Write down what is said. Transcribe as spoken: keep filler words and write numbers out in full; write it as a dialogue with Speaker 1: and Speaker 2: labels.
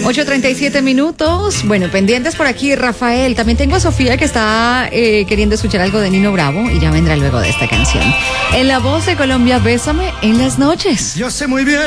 Speaker 1: ocho treinta y siete minutos. Bueno, pendientes por aquí, Rafael. También tengo a Sofía que está eh, queriendo escuchar algo de Nino Bravo y ya vendrá luego de esta canción. En la voz de Colombia, Bésame en las noches.
Speaker 2: Yo sé muy bien